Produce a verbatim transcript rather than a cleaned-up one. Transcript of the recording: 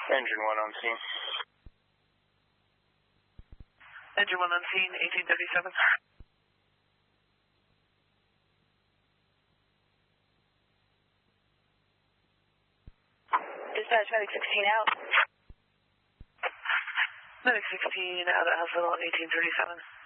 Engine one on scene. Engine one on scene, eighteen thirty-seven. Dispatch, medic sixteen out. Medic sixteen out at hospital, eighteen thirty-seven.